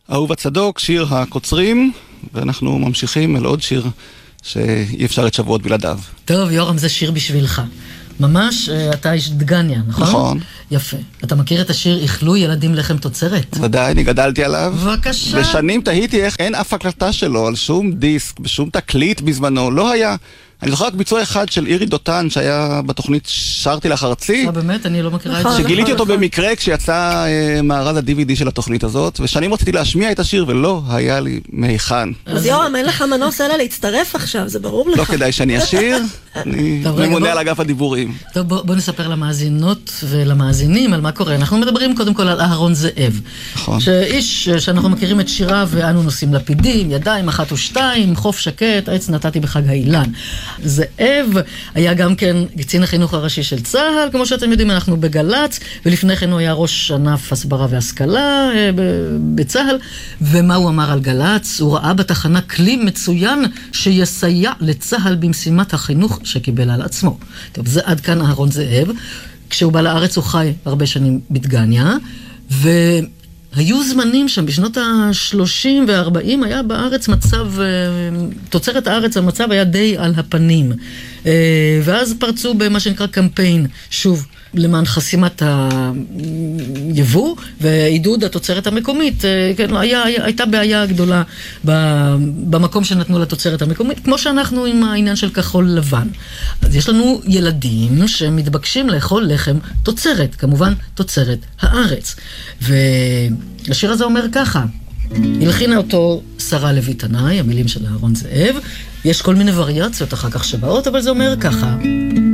אהובה צדוק, שיר הקוצרים, ואנחנו ממשיכים אל עוד שיר שאי אפשר את שבועות בלעדיו. טוב, יורם, זה שיר בשבילך. ממש, אתה איש דגניה, נכון? נכון. יפה. אתה מכיר את השיר "איכלו ילדים לחם תוצרת"? ודאי, אני גדלתי עליו. בבקשה. ושנים תהיתי איך אין אף הקלטה שלו על שום דיסק, בשום תקליט בזמנו, לא היה. אני זוכר רק ביצוע אחד של אירי דותן שהיה בתוכנית שרתי לך ארצי. באמת, אני לא מכירה את זה. שגיליתי אותו במקרה כשיצא מארז ה-DVD של התוכנית הזאת, ושנים רציתי להשמיע את השיר ולא היה לי מהיכן. אז יורם, אין לך מנוס אלא להצטרף עכשיו, זה ברור לך. לא כדאי שאני אשיר, אני ממונה על אגף הדיבורים. טוב, בוא נספר למאזינות ולמאזינים על מה קורה. אנחנו מדברים קודם כל על אהרון זאב. נכון. שאיש שאנחנו מכירים את שיריו ואנו נושאים לפידים, ידיים 1 ו2, חוף שקט, עץ נתתי בחג האילן. זאב היה גם כן קצין החינוך הראשי של צה"ל, כמו שאתם יודעים, אנחנו בגלץ, ולפני כן הוא היה ראש ענף הסברה והשכלה בצה"ל, ומה הוא אמר על גלץ? הוא ראה בתחנה כלי מצוין שיסייע לצה"ל במשימת החינוך שקיבל על עצמו. טוב, זה עד כאן אהרון זאב. כשהוא בא לארץ הוא חי הרבה שנים בדגניה, היו זמנים שם, בשנות ה-30 וה-40 היה בארץ מצב, תוצרת הארץ המצב היה די על הפנים. ואז פרצו במה שנקרא קמפיין, שוב, למען חסימת היבוא ועידוד התוצרת המקומית. כן, הייתה בעיה גדולה במקום שנתנו לתוצרת המקומית, כמו שאנחנו עם העניין של כחול לבן. אז יש לנו ילדים שמתבקשים לאכול לחם תוצרת, כמובן תוצרת הארץ. והשיר הזה אומר ככה, הלחינה אותו שרה לוי תנאי, המילים של אהרון זאב, יש כל מיני וריאציות אחר כך שבאות, אבל זה אומר ככה.